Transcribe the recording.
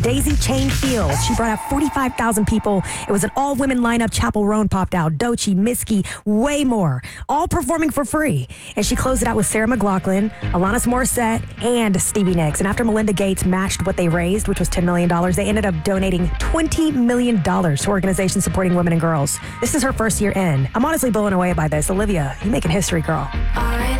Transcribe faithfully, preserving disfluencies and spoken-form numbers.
Daisy Chain Field. She brought out forty-five thousand people. It was an all-women lineup. Chapel Roan popped out. Doechii, Mitski, way more. All performing for free. And she closed it out with Sarah McLachlan, Alanis Morissette, and Stevie Nicks. And after Melinda Gates matched what they raised, which was ten million dollars, they ended up donating twenty million dollars to organizations supporting women and girls. This is her first year in. I'm honestly blown away by this. Olivia, you making history, girl. All right.